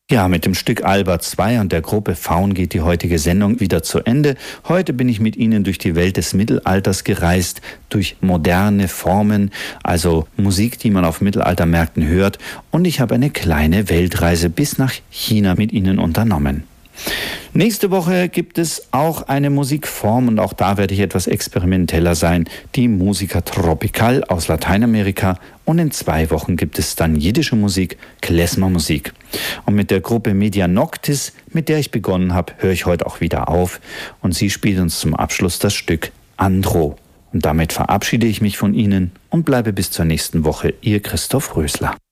Ja, mit dem Stück Alba 2 und der Gruppe Faun geht die heutige Sendung wieder zu Ende. Heute bin ich mit Ihnen durch die Welt des Mittelalters gereist, durch moderne Formen, also Musik, die man auf Mittelaltermärkten hört. Und ich habe eine kleine Weltreise bis nach China mit Ihnen unternommen. Nächste Woche gibt es auch eine Musikform und auch da werde ich etwas experimenteller sein, die Musica Tropical aus Lateinamerika, und in 2 Wochen gibt es dann jiddische Musik, Klezmer-Musik. Und mit der Gruppe Media Noctis, mit der ich begonnen habe, höre ich heute auch wieder auf und sie spielt uns zum Abschluss das Stück Andro. Und damit verabschiede ich mich von Ihnen und bleibe bis zur nächsten Woche, Ihr Christoph Rösler.